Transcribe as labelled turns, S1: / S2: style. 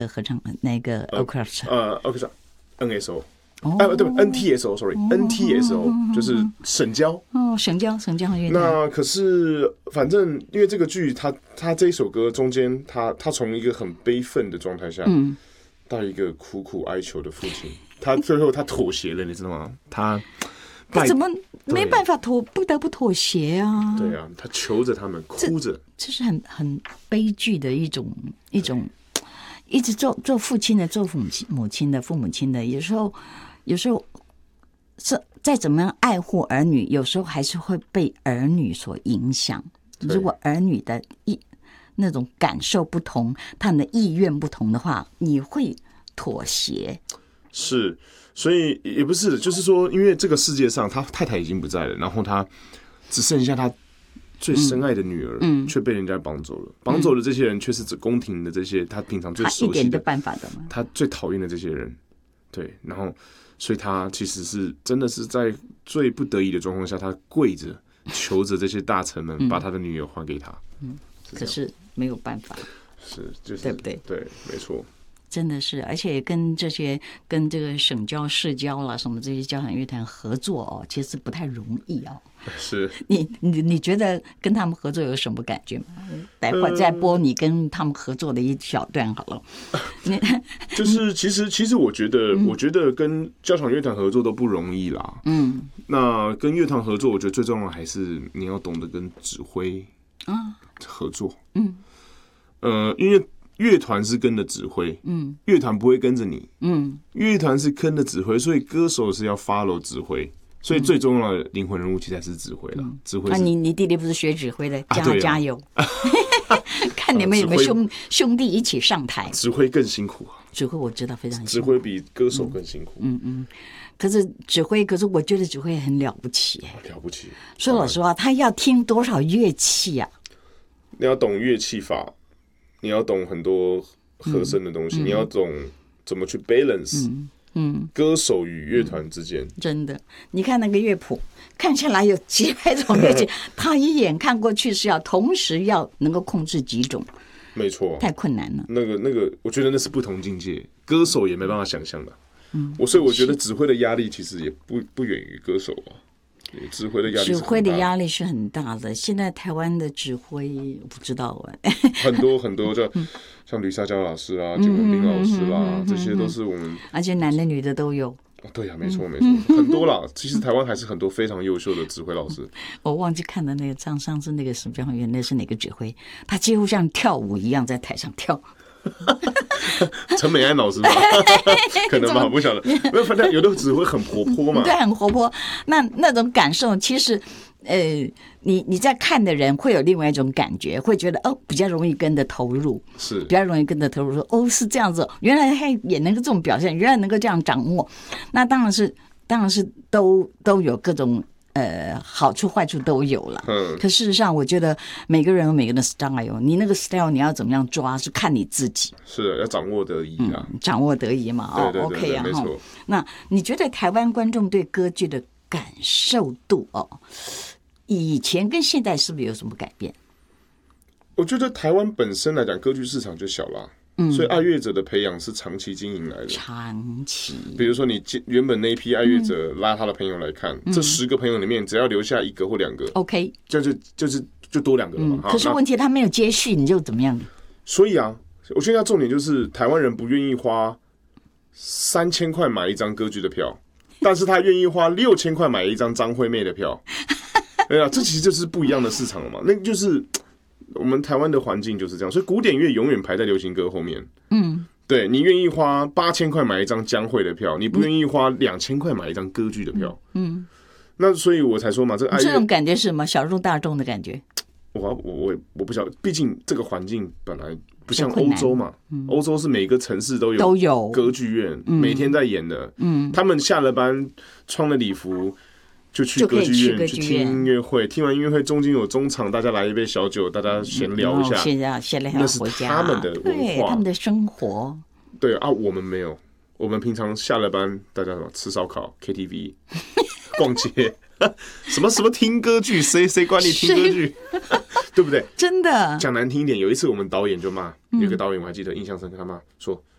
S1: 合唱那个 orchestra
S2: orchestra NSO。对，NTSO 就是省交
S1: 省交乐团。
S2: 那可是反正因为这个剧，他这一首歌中间，他从一个很悲愤的状态下，到一个苦苦哀求的父亲，他最后他妥协了，你知道吗？他
S1: 怎么没办法不得不妥协啊？
S2: 对啊，他求着他们，哭着，
S1: 这是很悲剧的一种，一直做父亲的，做父母亲的，有时候是再怎么样爱护儿女，有时候还是会被儿女所影响。如果儿女的那种感受不同，他们的意愿不同的话，你会妥协。
S2: 是，所以也不是，就是说，因为这个世界上他太太已经不在了，然后他只剩下他最深爱的女儿，却被人家绑走了。绑走的这些人，却是指宫廷的这些他平常最熟悉的，
S1: 他一点的办法的吗？
S2: 他最讨厌的这些人，对，然后，所以他其实是真的是在最不得已的状况下，他跪着求着这些大臣们把他的女儿还给他。
S1: 可是没有办法，
S2: 就是
S1: 对不对？
S2: 对，没错。
S1: 真的是，而且跟这个省交、市交啦什么这些交响乐团合作其实不太容易
S2: 是
S1: 你觉得跟他们合作有什么感觉吗？待会再播你跟他们合作的一小段好了。
S2: 就是其实我觉得跟交响乐团合作都不容易啦。那跟乐团合作，我觉得最重要的还是你要懂得跟指挥合作。因为乐团是跟着指挥，乐团不会跟着你，乐团是跟着指挥，所以歌手是要 follow 指挥，所以最重要的灵魂人物其实还是指挥了。指挥
S1: 你弟弟不是学指挥的，加油！看你们有没有兄弟一起上台。
S2: 指挥更辛苦啊，
S1: 指挥我知道非常辛苦，
S2: 指挥比歌手更辛苦。
S1: 可是我觉得指挥很了不起，
S2: 了不起。
S1: 说老实话，他要听多少乐器啊？
S2: 你要懂乐器法。你要懂很多和声的东西，你要懂怎么去 balance，歌手与乐团之间。
S1: 真的，你看那个乐谱，看下来有几百种乐器，他一眼看过去是要同时要能够控制几种，
S2: 没错，
S1: 太困难了。
S2: 那个，我觉得那是不同境界，歌手也没办法想象的。所以我觉得指挥的压力其实也不远于歌手啊。指挥的压力
S1: 是很大的。现在台湾的指挥我不知道
S2: 很多像吕莎娇老师啊、简文彬老师啦，这些都是我们，
S1: 而且男的女的都有。
S2: 对呀，没错，很多啦。其实台湾还是很多非常优秀的指挥老师。
S1: 我忘记看的那个上次那个什么交响乐，那是哪个指挥？他几乎像跳舞一样在台上跳。
S2: 陈美安老师吧，可能吧，不晓得。没有，反正有的指挥很活泼嘛，
S1: 对，很活泼。那种感受，其实，你在看的人会有另外一种感觉，会觉得比较容易跟着投入，
S2: 是
S1: 比较容易跟着投入。说是这样子，原来他也能够这种表现，原来能够这样掌握。那当然是都有各种。好处坏处都有了。可事实上，我觉得每个人有每个人的 style， 你那个 style 你要怎么样抓，是看你自己。
S2: 是要掌握得宜啊，
S1: 掌握得宜嘛。
S2: 对
S1: OK 啊，
S2: 没错。
S1: 那你觉得台湾观众对歌剧的感受度以前跟现在是不是有什么改变？
S2: 我觉得台湾本身来讲，歌剧市场就小啦。所以爱乐者的培养是长期经营来的，
S1: 长期。
S2: 比如说你原本那一批爱乐者拉他的朋友来看，这10个朋友里面只要留下1个或2个
S1: ，OK，
S2: 就多2个了嘛。
S1: 可是问题他没有接续，你就怎么样？
S2: 所以啊，我现在重点就是台湾人不愿意花3000块买一张歌剧的票，但是他愿意花6000块买一张张惠妹的票。对啊，这其实就是不一样的市场了嘛。那就是我们台湾的环境就是这样，所以古典乐永远排在流行歌后面。对，你愿意花8000块买一张江蕙的票，你不愿意花2000块买一张歌剧的票。那所以我才说嘛，这
S1: 种感觉是什么？小众大众的感觉。
S2: 我不晓得，毕竟这个环境本来不像欧洲嘛。欧洲是每个城市都有歌剧院，每天在演的。他们下了班穿了礼服。就去歌剧院去听音乐会，听完音乐会中间有中场，大家来一杯小酒，大家闲聊一下，那是他们的文化，
S1: 他们的生活。
S2: 对啊，我们没有，我们平常下了班，大家吃烧烤、KTV、逛街，什么听歌剧，谁管你听歌剧，对不对？
S1: 真的。
S2: 讲难听一点，有一次我们导演就骂，有一个导演我还记得印象深刻，他骂说